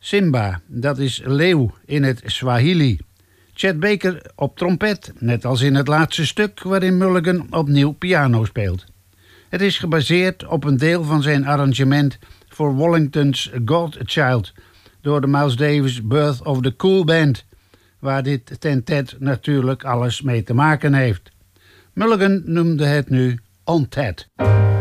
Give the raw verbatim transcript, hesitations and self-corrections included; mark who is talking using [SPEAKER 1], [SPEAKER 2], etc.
[SPEAKER 1] Simba, dat is leeuw in het Swahili. Chet Baker op trompet, net als in het laatste stuk waarin Mulligan opnieuw piano speelt. Het is gebaseerd op een deel van zijn arrangement voor Wallington's Godchild door de Miles Davis Birth of the Cool Band, waar dit tentet natuurlijk alles mee te maken heeft. Mulligan noemde het nu On Tat.